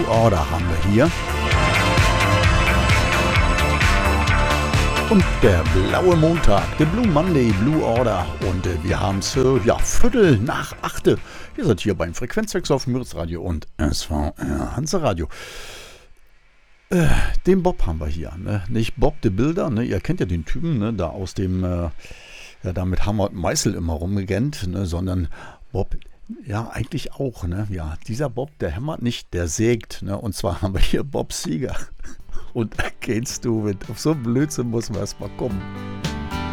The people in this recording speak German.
Blue Order haben wir hier. Und der blaue Montag, der Blue Monday, Blue Order. Und wir haben es, 7:15. Ihr seid hier beim Frequenzwechsel auf Mürz Radio und SVR Hansa Radio. Den Bob haben wir hier, ne? Nicht Bob the Builder, ne? Ihr kennt ja den Typen, ne? Da aus dem, da mit Hammer und Meißel immer rumgegangen, ne? Sondern Bob, ja, eigentlich auch, ne? Ja, dieser Bob, der hämmert nicht, der sägt, ne? Und zwar haben wir hier Bob Seger. Und kennst du, auf so einen Blödsinn muss man erstmal kommen.